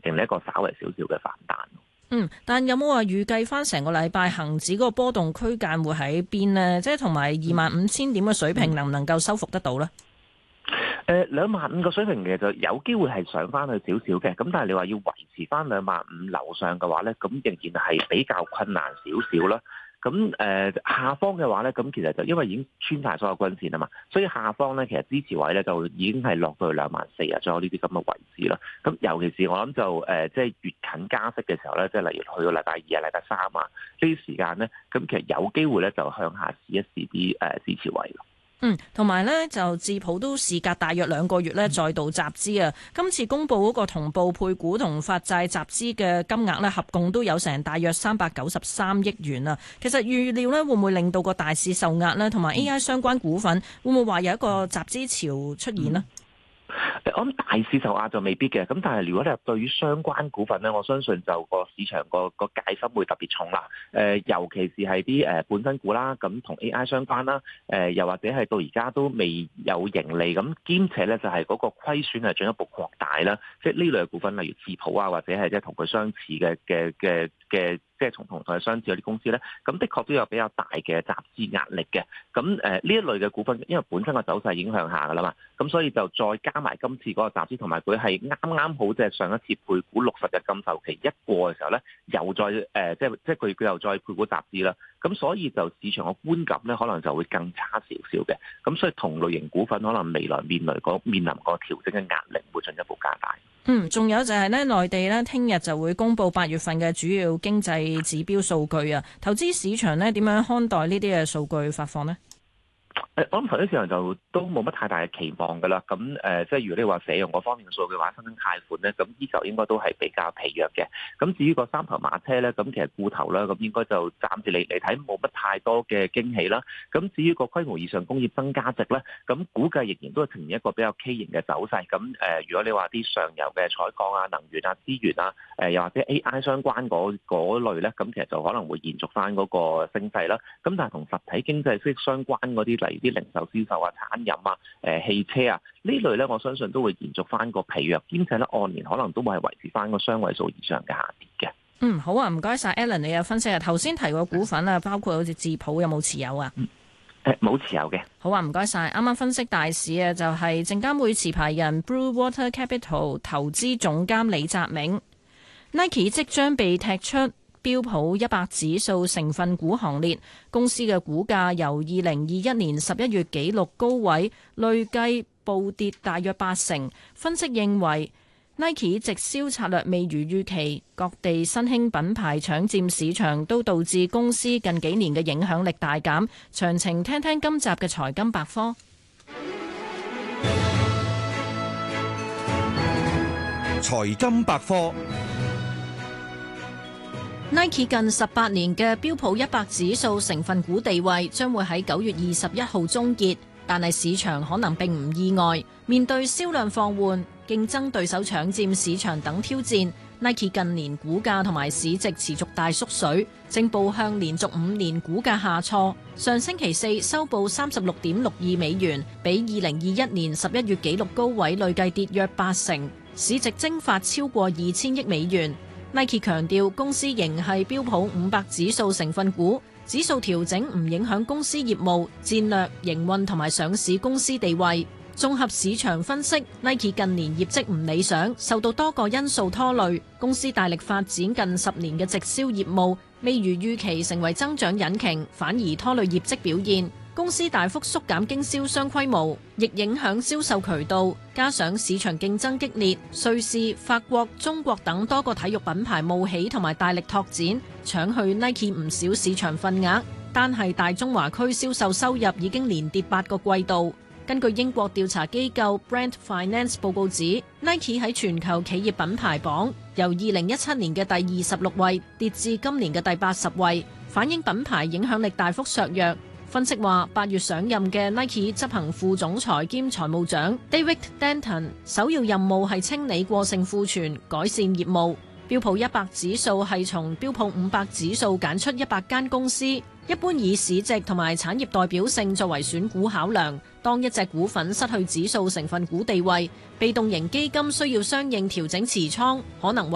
迎嚟一個稍微少少嘅反彈。 但有冇話預計翻成個禮拜恒指嗰個波動區間會喺邊呢？即係同埋25,000點嘅水平能唔能夠收復得到呢 ？25,000個水平其實就有機會係上翻去少少嘅，咁但係你話要維持翻25,000樓上嘅話咧，咁仍然係比較困難少少啦。咁下方嘅話咧，咁其實就因為已經穿晒所有均線啊嘛，所以下方咧其實支持位咧就已經係落到去24,000啊，仲有呢啲咁嘅位置啦。咁尤其是我諗就即係越近加息嘅時候咧，即係例如去到禮拜2啊、禮拜3啊呢啲時間咧，咁其實有機會咧就向下試一試啲支持位咯。 同埋呢，就智普都事隔大約2個月呢再度集資啊！今次公布嗰個同步配股同發債集資嘅金額呢，合共都有成大約393億元啊！其實預料呢會唔會令到個大市受壓呢？同埋 AI 相關股份會唔會話有一個集資潮出現呢？ 我諗大市受壓就未必嘅，咁但係如果你對於相關股份咧，我相信就個市場個戒心會特別重啦。尤其是係啲本身股啦，咁同 AI 相關啦，又或者係到而家都未有盈利，咁兼且咧就係嗰個虧損係進一步擴大啦。即係呢類嘅股份，例如智普啊，或者係即係同佢相似嘅。即係同佢相似嗰啲公司咧，咁的確都有比較大嘅集資壓力嘅。咁呢一類嘅股份，因為本身個走勢已經向下噶啦嘛，咁所以就再加埋今次嗰個集資，同埋佢係啱啱好即係上一次配股60日禁售期一過嘅時候咧，又再即係佢又再配股集資啦。咁所以就市場嘅觀感咧，可能就會更差少少嘅。咁所以同類型股份可能未來面臨個調整嘅壓力會進一步加大。 仲有就係呢，內地呢聽日就會公布8月份嘅主要經濟指標數據啊，投資市場呢點樣看待呢啲嘅數據發放呢？ 我諗投資市場就都冇乜太大嘅期望㗎啦。咁即係如果你話社用嗰方面嘅數據嘅話，新增貸款咧，咁依舊應該都係比較疲弱嘅。咁至於個三頭馬車咧，咁其實固投啦，咁應該就暫時嚟睇冇乜太多嘅驚喜啦。咁至於個規模以上工業增加值咧，咁估計仍然都係呈現一個比較畸形嘅走勢。咁如果你話啲上游嘅採礦啊、能源啊、資源啊，又或者 AI 相關嗰類咧，咁其實就可能會延續翻嗰個升勢啦。咁但係同實體經濟息息相關嗰啲，例如啲零售銷售啊、餐飲啊、汽車啊呢類咧，我相信都會延續翻個疲弱，兼且咧按年可能都會係維持翻個雙位數以上嘅下跌嘅。 好啊，唔該晒 Alan， 你有分析啊。頭先提過股份啊，包括好似智普有冇持有啊？ 冇持有嘅。 好啊，唔該晒。啱啱分析大市啊，就係證監會持牌人 Blue Water Capital 投資總監李澤銘。Nike 即將被踢出標普100指數成分股行列，公司嘅股價由2021年11月紀錄高位累計暴跌大約80%。分析認為 Nike 直銷策略未如預期，各地新興品牌搶佔市場，都導致公司近幾年嘅影響力大減。詳情聽聽今集嘅財金百科。 財金百科。 Nike 近18年嘅標普100指數成分股地位將會喺9月21號終結，但係市場可能並唔意外。面對銷量放緩、競爭對手搶佔市場等挑戰， Nike 近年股價同埋市值持續大縮水，正步向連續5年股價下挫。上星期四收報36.62美元，比2021年11月紀錄高位累計跌約80%，市值蒸發超過2000億美元。Nike 強調公司仍係標普500指數成分股，指數調整唔影響公司業務、戰略、營運同埋上市公司地位。綜合市場分析， Nike 近年業績唔理想，受到多個因素拖累。公司大力發展近10年嘅直銷業務，未如預期成為增長引擎，反而拖累業績表現。公司大幅縮減經銷商規模，亦影響銷售渠道，加上市場競爭激烈，瑞士、法國、中國等多個體育品牌冒起同埋大力拓展，搶去 Nike 唔少市場份額。單係大中華區銷售收入已經連跌8個季度。根據英國調查機構 Brand Finance 報告指， Nike 喺全球企業品牌榜由2017年嘅第26位跌至今年嘅第80位，反映品牌影響力大幅削弱。分析話，8月上任嘅 Nike 執行副總裁兼財務長 David Denton 首要任務係清理過剩庫存，改善業務。標普100指數係從標普500指數揀出100間公司，一般以市值同埋產業代表性作為選股考量。當一隻股份失去指數成分股地位，被動型基金需要相應調整持倉，可能